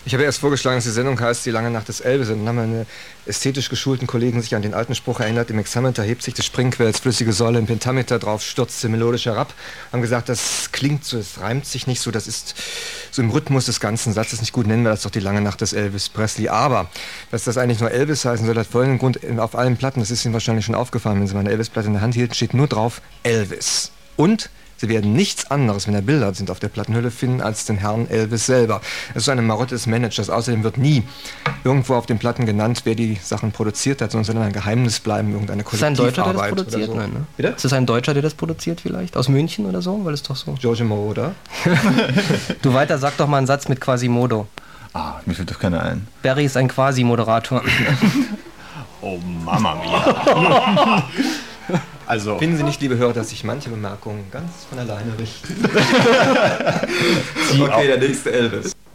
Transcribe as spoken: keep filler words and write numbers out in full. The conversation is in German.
Ich habe erst vorgeschlagen, dass die Sendung heißt Die lange Nacht des Elvis. Und dann haben meine ästhetisch geschulten Kollegen sich an den alten Spruch erinnert, im Hexameter hebt sich des Springquells flüssige Säule, im Pentameter drauf stürzt sie melodisch herab. Haben gesagt, das klingt so, es reimt sich nicht so, das ist so im Rhythmus des ganzen Satzes nicht gut, nennen wir das doch die lange Nacht des Elvis Presley. Aber, dass das eigentlich nur Elvis heißen soll, hat folgenden Grund, auf allen Platten, das ist Ihnen wahrscheinlich schon aufgefallen, wenn Sie meine Elvis-Platte in der Hand hielten, steht nur drauf Elvis. Und Sie werden nichts anderes, wenn da Bilder sind auf der Plattenhülle, finden, als den Herrn Elvis selber. Das ist so eine Marotte des Managers. Außerdem wird nie irgendwo auf den Platten genannt, wer die Sachen produziert hat, sondern soll ein Geheimnis bleiben, irgendeine Kollektivarbeit. Ist das ein Deutscher, der das produziert? So. Nein, ne? Bitte? Ist das ein Deutscher, der das produziert vielleicht? Aus München oder so? Weil es doch so... Giorgio Moroder. Du weiter, sag doch mal einen Satz mit Quasimodo. Ah, mir fällt doch keiner ein. Barry ist ein Quasi-Moderator. Oh, Mama mia. Also. Finden Sie nicht, liebe Hörer, dass sich manche Bemerkungen ganz von alleine richten? Okay, der nächste Elvis.